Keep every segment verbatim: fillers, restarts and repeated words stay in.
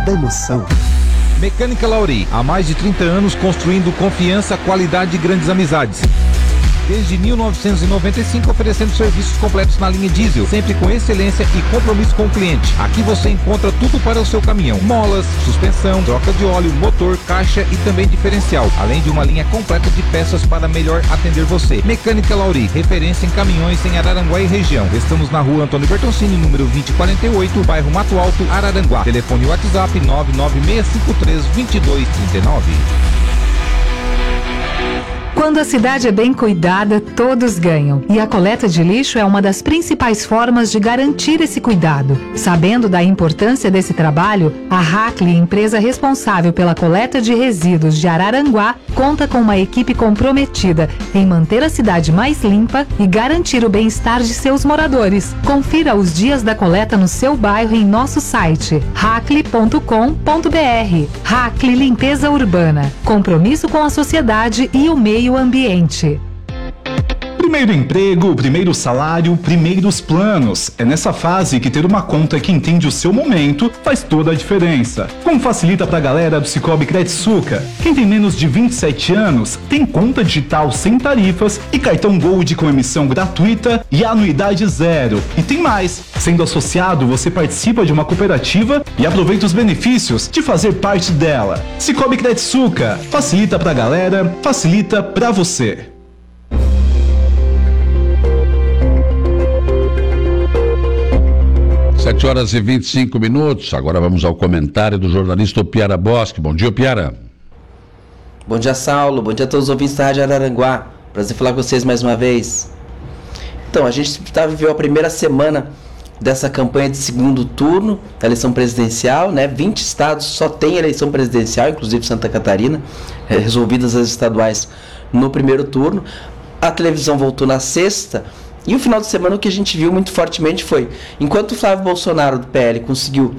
cada emoção. Mecânica Lauri, há mais de trinta anos construindo confiança, qualidade e grandes amizades. Desde mil novecentos e noventa e cinco oferecendo serviços completos na linha diesel, sempre com excelência e compromisso com o cliente. Aqui você encontra tudo para o seu caminhão: molas, suspensão, troca de óleo, motor, caixa e também diferencial, além de uma linha completa de peças para melhor atender você. Mecânica Lauri, referência em caminhões em Araranguá e região. Estamos na rua Antônio Bertoncini, número vinte e quarenta e oito, bairro Mato Alto, Araranguá. Telefone WhatsApp nove nove seis cinco três dois dois três nove. Quando a cidade é bem cuidada, todos ganham. E a coleta de lixo é uma das principais formas de garantir esse cuidado. Sabendo da importância desse trabalho, a Hackley, empresa responsável pela coleta de resíduos de Araranguá, conta com uma equipe comprometida em manter a cidade mais limpa e garantir o bem-estar de seus moradores. Confira os dias da coleta no seu bairro em nosso site hackley ponto com ponto b r. Hackley Limpeza Urbana. Compromisso com a sociedade e o meio ambiente. Primeiro emprego, primeiro salário, primeiros planos. É nessa fase que ter uma conta que entende o seu momento faz toda a diferença. Como facilita pra galera do Cicobi Credsuca? Quem tem menos de vinte e sete anos tem conta digital sem tarifas e cartão Gold com emissão gratuita e anuidade zero. E tem mais! Sendo associado, você participa de uma cooperativa e aproveita os benefícios de fazer parte dela. Cicobi Credsuca. Facilita pra galera, facilita pra você. sete horas e vinte e cinco minutos, agora vamos ao comentário do jornalista Opiara Bosque. Bom dia, Opiara. Bom dia, Saulo. Bom dia a todos os ouvintes da Rádio Araranguá. Prazer falar com vocês mais uma vez. Então, a gente tá, viveu a primeira semana dessa campanha de segundo turno da eleição presidencial, né? vinte estados só tem eleição presidencial, inclusive Santa Catarina, é, resolvidas as estaduais no primeiro turno. A televisão voltou na sexta. E o final de semana o que a gente viu muito fortemente foi, enquanto o Flávio Bolsonaro do P L conseguiu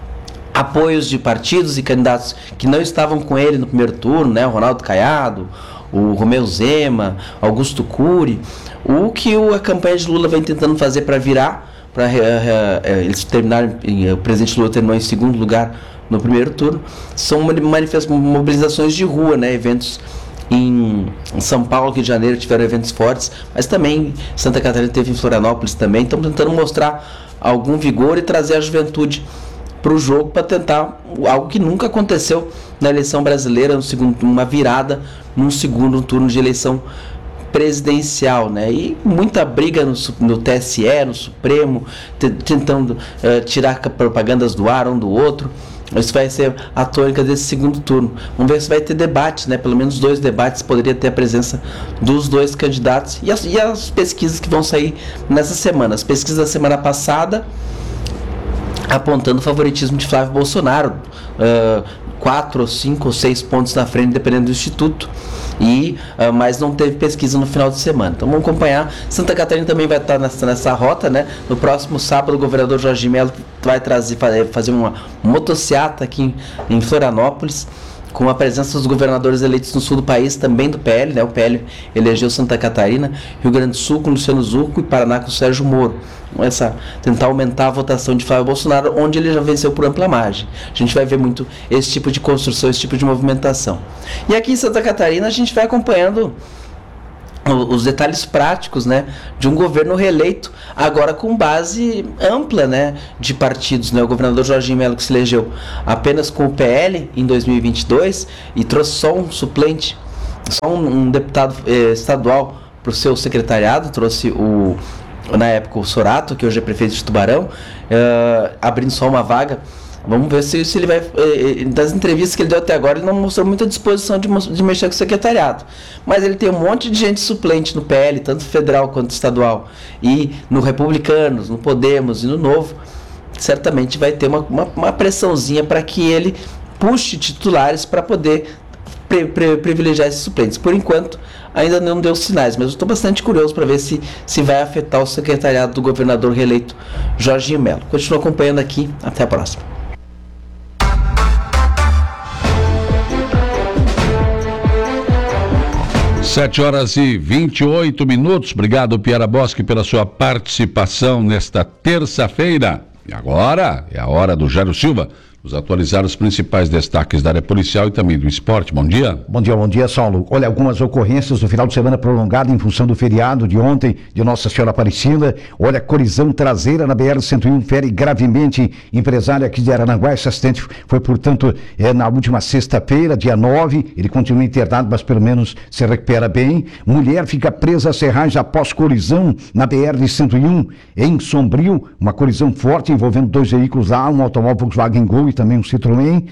apoios de partidos e candidatos que não estavam com ele no primeiro turno, né, o Ronaldo Caiado, o Romeu Zema, Augusto Cury, o que a campanha de Lula vem tentando fazer para virar, para eles terminarem, o presidente Lula terminou em segundo lugar no primeiro turno, são manifestações, mobilizações de rua, né, eventos em São Paulo, Rio de Janeiro tiveram eventos fortes, mas também Santa Catarina teve em Florianópolis também. Estamos tentando mostrar algum vigor e trazer a juventude para o jogo para tentar algo que nunca aconteceu na eleição brasileira, no segundo, uma virada num segundo turno de eleição presidencial, né? E muita briga no, no T S E, no Supremo, tentando uh, tirar propagandas do ar um do outro. Isso vai ser a tônica desse segundo turno. Vamos ver se vai ter debate, né? Pelo menos dois debates, poderia ter a presença dos dois candidatos. E as, e as pesquisas que vão sair nessa semana. As pesquisas da semana passada apontando o favoritismo de Flávio Bolsonaro. Uh, quatro, ou cinco, ou seis pontos na frente, dependendo do instituto. E, uh, mas não teve pesquisa no final de semana. Então vamos acompanhar. Santa Catarina também vai estar nessa, nessa rota, né? No próximo sábado o governador Jorginho Melo vai trazer, fazer uma motociata aqui em, em Florianópolis, com a presença dos governadores eleitos no sul do país, também do P L, né? O P L elegeu Santa Catarina, Rio Grande do Sul com Luciano Zucco e Paraná com Sérgio Moro. Essa, tentar aumentar a votação de Flávio Bolsonaro, onde ele já venceu por ampla margem. A gente vai ver muito esse tipo de construção, esse tipo de movimentação. E aqui em Santa Catarina a gente vai acompanhando os detalhes práticos, né, de um governo reeleito, agora com base ampla, né, de partidos, né? O governador Jorginho Melo, que se elegeu apenas com o P L em dois mil e vinte e dois e trouxe só um suplente, só um, um deputado eh, estadual para o seu secretariado, trouxe o, na época, o Sorato, que hoje é prefeito de Tubarão, eh, abrindo só uma vaga. Vamos ver se, se ele vai... Eh, das entrevistas que ele deu até agora, ele não mostrou muita disposição de, de mexer com o secretariado. Mas ele tem um monte de gente suplente no P L, tanto federal quanto estadual. E no Republicanos, no Podemos e no Novo, certamente vai ter uma, uma, uma pressãozinha para que ele puxe titulares para poder pre, pre, privilegiar esses suplentes. Por enquanto, ainda não deu sinais, mas eu estou bastante curioso para ver se, se vai afetar o secretariado do governador reeleito Jorginho Melo. Continuo acompanhando aqui. Até a próxima. sete horas e vinte e oito minutos. Obrigado, Piara Bosque, pela sua participação nesta terça-feira. E agora é a hora do Jairo Silva Nos atualizar os principais destaques da área policial e também do esporte. Bom dia. Bom dia, bom dia, Saulo. Olha, algumas ocorrências do final de semana prolongado em função do feriado de ontem de Nossa Senhora Aparecida. Olha, colisão traseira na B R cento e um fere gravemente empresário aqui de Araranguá. Esse acidente foi, portanto, é, na última sexta-feira, dia nove. Ele continua internado, mas pelo menos se recupera bem. Mulher fica presa a serragem após colisão na B R cento e um em Sombrio. Uma colisão forte envolvendo dois veículos lá, um automóvel Volkswagen Gol e também um Citroën.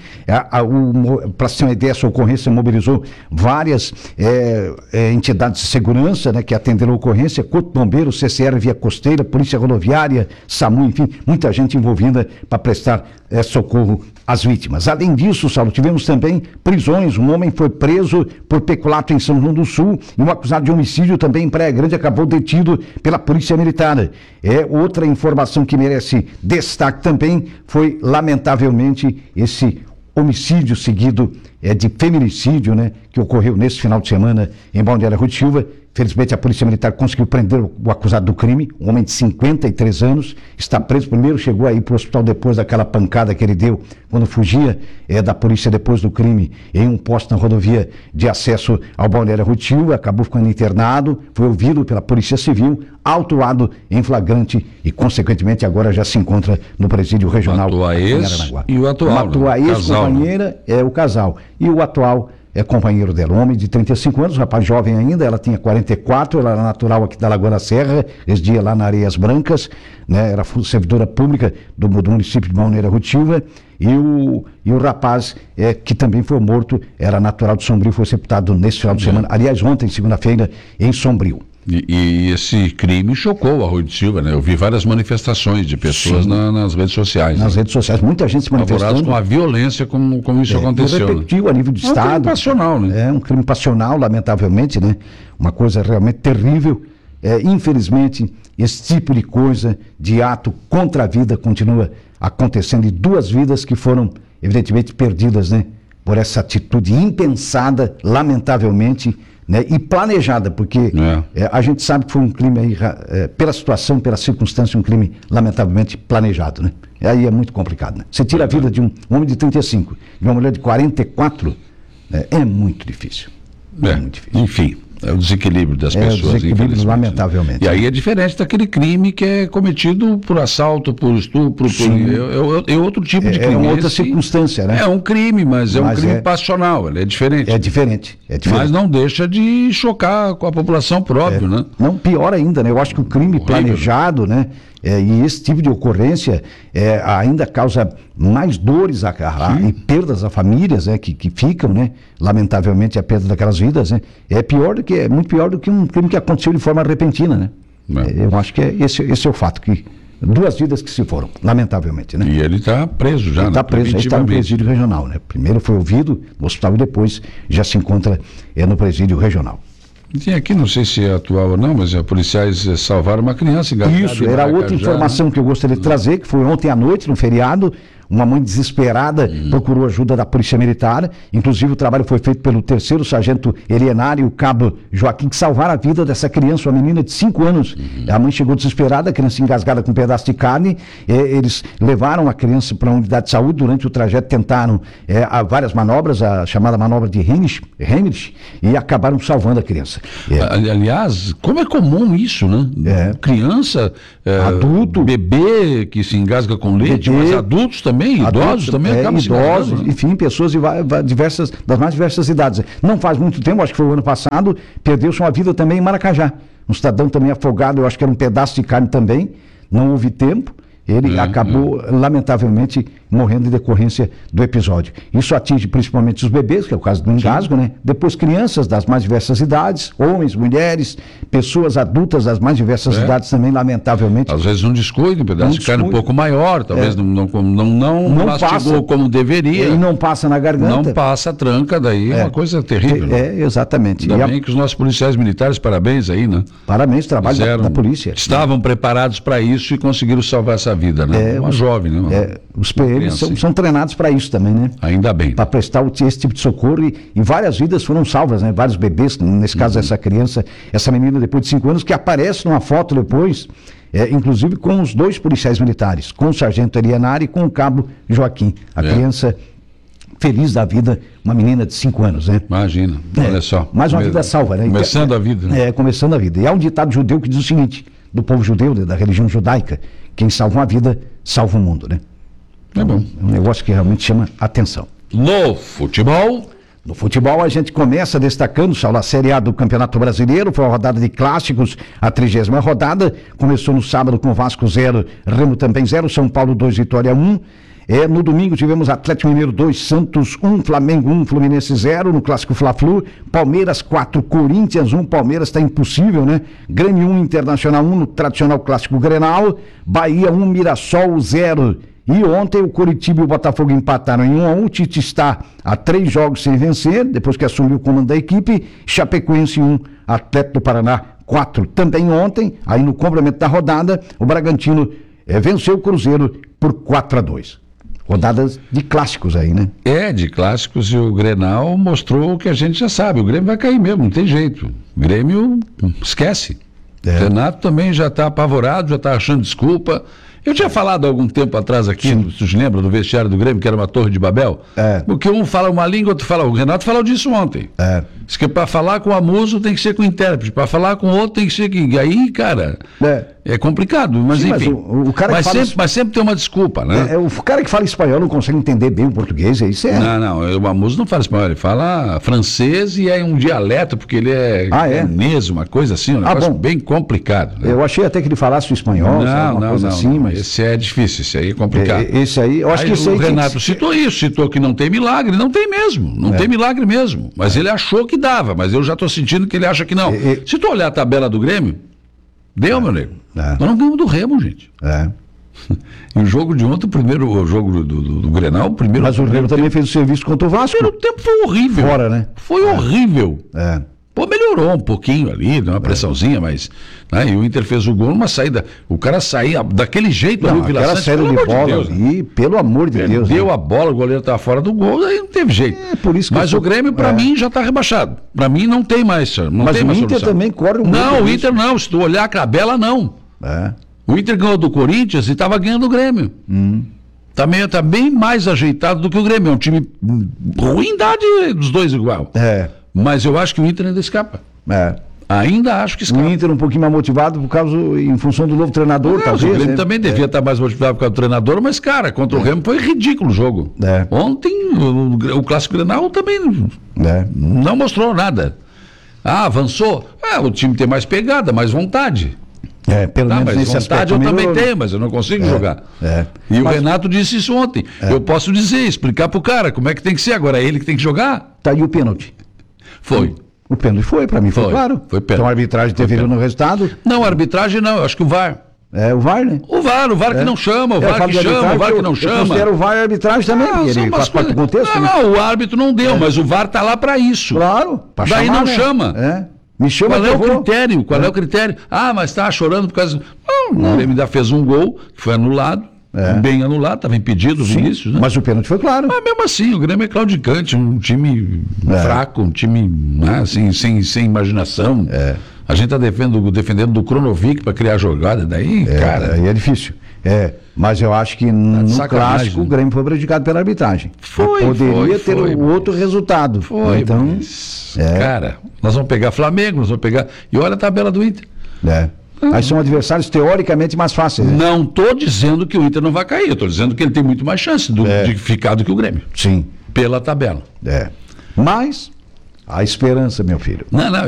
Para se ter uma ideia, essa ocorrência mobilizou várias é, é, entidades de segurança, né, que atenderam a ocorrência, Corpo de Bombeiros, C C R Via Costeira, Polícia Rodoviária, SAMU, enfim, muita gente envolvida para prestar é, socorro às vítimas. Além disso, Saulo, tivemos também prisões. Um homem foi preso por peculato em São João do Sul e um acusado de homicídio também em Praia Grande acabou detido pela Polícia Militar. É outra informação que merece destaque também foi, lamentavelmente, esse homicídio seguido é, de feminicídio, né, que ocorreu nesse final de semana em Balneário Rui de Silva. Felizmente a Polícia Militar conseguiu prender o acusado do crime, um homem de cinquenta e três anos, está preso. Primeiro chegou aí para o hospital depois daquela pancada que ele deu quando fugia é, da polícia depois do crime em um posto na rodovia de acesso ao Balneário Rui de Silva, acabou ficando internado, foi ouvido pela Polícia Civil, autuado em flagrante e consequentemente agora já se encontra no presídio regional. Matou a ex e o atual. Matou a ex-companheira, é o casal, e o atual é companheiro dela, um homem de trinta e cinco anos, rapaz jovem ainda, ela tinha quarenta e quatro, ela era natural aqui da Lagoa da Serra, residia lá na Areias Brancas, né, era servidora pública do, do município de Balneário Rui de Silva, e o, e o rapaz é, que também foi morto, era natural de Sombrio, foi sepultado nesse final de semana, aliás ontem, segunda-feira, em Sombrio. E, e esse crime chocou a Rui de Silva, né? Eu vi várias manifestações de pessoas na, nas redes sociais. Nas né? redes sociais, muita gente se manifestando. Com a violência como, como isso é, aconteceu. Repercutiu a nível de é Estado. Um crime passional, né? É um crime passional, lamentavelmente, né? Uma coisa realmente terrível. É, infelizmente, esse tipo de coisa, de ato contra a vida, continua acontecendo. E duas vidas que foram, evidentemente, perdidas, né? Por essa atitude impensada, lamentavelmente, né, e planejada, porque é. É, a gente sabe que foi um crime aí, é, pela situação, pela circunstância, um crime lamentavelmente planejado, né? E aí é muito complicado, né? Você tira a vida de um homem de trinta e cinco, de uma mulher de quarenta e quatro, né, é muito difícil. É, é muito difícil. Enfim, é o desequilíbrio das é pessoas, o desequilíbrio, lamentavelmente. E aí é diferente daquele crime que é cometido por assalto, por estupro, por, é, é, é outro tipo de crime. É outra Esse, circunstância, né? É um crime, mas, mas é um crime é, passional, ele é diferente. É diferente, é diferente. Mas não deixa de chocar com a população própria, é, né? Não, pior ainda, né? Eu acho que o crime horrível, planejado, né? É, e esse tipo de ocorrência é, ainda causa mais dores a, a, e perdas a famílias, né, que, que ficam, né, lamentavelmente, a perda daquelas vidas, né, é pior do que, é muito pior do que um crime que aconteceu de forma repentina, né. É, eu acho que é, esse, esse é o fato, que duas vidas que se foram, lamentavelmente, né. E ele está preso já, ele está preso, ele está no presídio regional, né. Primeiro foi ouvido no hospital e depois já se encontra é, no presídio regional. Tem aqui, não sei se é atual ou não, mas é, policiais salvaram uma criança engasgada. Isso, era outra informação, né, que eu gostaria de trazer, que foi ontem à noite, no feriado. Uma mãe desesperada hum. procurou ajuda da Polícia Militar. Inclusive o trabalho foi feito pelo terceiro sargento Elianário e o cabo Joaquim, que salvaram a vida dessa criança, uma menina de cinco anos. Uhum. A mãe chegou desesperada, a criança engasgada com um pedaço de carne. É, eles levaram a criança para a unidade de saúde. Durante o trajeto tentaram é, a várias manobras, a chamada manobra de Heinrich, Heinrich, e acabaram salvando a criança. É. Aliás, como é comum isso, né? É. Criança, é, adulto, bebê que se engasga com leite, bebê, mas adultos também. Também, idosos adultos, também é, acabam idosos, se né? enfim, pessoas de diversas, das mais diversas idades. Não faz muito tempo, acho que foi o ano passado, perdeu-se uma vida também em Maracajá. Um cidadão também afogado, eu acho que era um pedaço de carne também, não houve tempo. Ele é, acabou, é. lamentavelmente, morrendo em decorrência do episódio. Isso atinge principalmente os bebês, que é o caso do engasgo, né? Depois crianças das mais diversas idades, homens, mulheres, pessoas adultas das mais diversas é. idades também, lamentavelmente. Às vezes um descuido, um pedaço um de carne um pouco maior, talvez é. não, não, não, não, não mastigou passa, como deveria. E não passa na garganta. Não passa, tranca, daí é, é uma coisa terrível. É, é exatamente. Ainda e bem a... que os nossos policiais militares, parabéns aí, né? Parabéns, trabalho da, da polícia. Estavam preparados para isso e conseguiram salvar essa vida, né? É, uma os, jovem, né? Uma, é, os P Ms são, são treinados para isso também, né? Ainda bem. Para prestar esse tipo de socorro e, e várias vidas foram salvas, né? Vários bebês, nesse caso uhum. essa criança, essa menina depois de cinco anos, que aparece numa foto depois, é, inclusive com os dois policiais militares, com o sargento Elianari e com o cabo Joaquim. A É. criança feliz da vida, uma menina de cinco anos, né? Imagina, É, olha só. mais uma Come- vida salva, né? Começando a vida. Né? É, começando a vida. E há um ditado judeu que diz o seguinte, do povo judeu, né, da religião judaica, quem salva uma vida, salva o mundo, né? É bom. É um negócio que realmente chama atenção. No futebol, No futebol, a gente começa destacando, Saulo, a Série A do Campeonato Brasileiro, foi a rodada de clássicos, a trigésima rodada, começou no sábado com Vasco zero, Remo também zero, São Paulo dois, Vitória um. É, no domingo tivemos Atlético Mineiro dois, Santos um, Flamengo um, Fluminense zero, no Clássico Fla-Flu, Palmeiras quatro, Corinthians um, Palmeiras está impossível, né? Grêmio um, Internacional um, no tradicional Clássico Grenal, Bahia um, Mirassol zero. E ontem o Coritiba e o Botafogo empataram em um a um, o Tite está a três jogos sem vencer, depois que assumiu o comando da equipe, Chapecoense um, Atlético do Paraná quatro. Também ontem, aí no complemento da rodada, o Bragantino eh, venceu o Cruzeiro por quatro a dois. Rodadas de clássicos aí, né? é de clássicos e o Grenal mostrou o que a gente já sabe. O Grêmio vai cair mesmo, não tem jeito. O Grêmio hum, esquece. É. O Renato também já está apavorado, já está achando desculpa. Eu tinha falado há algum tempo atrás aqui, vocês lembram do vestiário do Grêmio, que era uma torre de Babel? É. Porque um fala uma língua, outro fala. O Renato falou disso ontem. É. Diz que para falar com a muso tem que ser com o intérprete, para falar com o outro tem que ser. E aí, cara, É. é complicado, mas Sim, mas enfim. o- o cara que mas, fala sempre, isso- mas sempre tem uma desculpa, né? É, é, o cara que fala espanhol não consegue entender bem o português, é isso é. Não, não, o Amuso não fala espanhol, ele fala francês e é um dialeto, porque ele é Ah, é? ganês, uma coisa assim, um Ah, negócio bom. bem complicado. Né? Eu achei até que ele falasse o espanhol, sabe, Não, uma não, coisa não, assim, não. mas Esse é difícil, esse aí é complicado. é, esse aí, eu acho Aí que esse o aí tem Renato que- citou isso, citou que não tem milagre, não tem mesmo, não É. tem milagre mesmo, mas ele achou que dava, mas eu já estou sentindo que ele acha que não. É, é. Se tu olhar a tabela do Grêmio, deu, meu nego. É. Nós não ganhamos do Remo, gente. É. E o jogo de ontem, o primeiro o jogo do, do, do Grenal, o primeiro... Mas o Remo primeiro também tempo, fez o serviço contra o Vasco. primeiro tempo foi horrível. Fora, né? Foi horrível. É. Pô, melhorou um pouquinho ali, deu uma pressãozinha, mas. Né, e o Inter fez o gol numa saída. O cara saía daquele jeito ali, Não, o Vila aquela Sante, série pelo de amor bola Deus, né? ali, pelo amor de Deus. Deu né? a bola, o goleiro estava fora do gol, aí não teve jeito. É, por isso que mas eu o sou- Grêmio, pra é. mim, já está rebaixado. Pra mim, não tem mais. Não Mas tem o mais Inter solução. também corre um Não, muito o risco. Inter não. Se tu olhar a tabela, não. É. O Inter ganhou do Corinthians e estava ganhando o Grêmio. Hum. Tá, meio, tá bem mais ajeitado do que o Grêmio. É um time hum, ruindade dos dois igual. É. Mas eu acho que o Inter ainda escapa. É. Ainda acho que O escapa. Inter um pouquinho mais motivado por causa, em função do novo treinador, Não, talvez. o Grêmio né? também devia estar mais motivado por causa do treinador, mas, cara, contra o Remo foi ridículo o jogo. É. Ontem, o, o Clássico Grenal também É. não mostrou nada. Ah, avançou? Ah, o time tem mais pegada, mais vontade. É, pelo Tá, menos mas nesse vontade aspecto eu também melhorou. tenho, mas eu não consigo jogar. é. E o Mas- Renato disse isso ontem. Eu posso dizer, explicar pro cara como é que tem que ser. Agora é ele que tem que jogar? Tá aí o pênalti. Foi. O pênalti foi, pra mim foi, Foi, claro. foi pênalti. Então a arbitragem interferiu no resultado. Não, a arbitragem não, eu acho que o V A R. É o V A R, né? O V A R, o V A R que não chama, o V É, A eu R falo que de chama, o V A R arbitragem, que não eu- Eu chama. considero o V A R arbitragem também, Ah, porque são ele umas faz parte do coisas- contexto. Não, né? não, o árbitro não deu, mas o V A R tá lá para isso. Claro. Pra Daí chamar, não né? chama. É. Me chama Qual que é eu o vou. critério? Qual é. o critério? Ah, mas tá chorando por causa. Não, o Grêmio ainda fez um gol, que foi anulado, É. bem anulado, estava impedido o Sim, Vinícius, né? mas o pênalti foi claro. Mas mesmo assim, o Grêmio é claudicante, um time É. fraco, um time né, assim, sem, sem imaginação. É. A gente está defendendo, defendendo do Kronovic para criar jogada, daí, É, cara. aí é difícil. É, mas eu acho que no sacanagem, clássico né? o Grêmio foi prejudicado pela arbitragem. Foi, Poderia foi, ter foi, o mas- outro resultado. Foi, Então, mas, é. cara, nós vamos pegar Flamengo, nós vamos pegar. E olha a tabela do Inter. é. Aí são adversários teoricamente mais fáceis. Né? Não estou dizendo que o Inter não vai cair, estou dizendo que ele tem muito mais chance do- É. de ficar do que o Grêmio, Sim. pela tabela. É. Mas a esperança, meu filho. Não, não.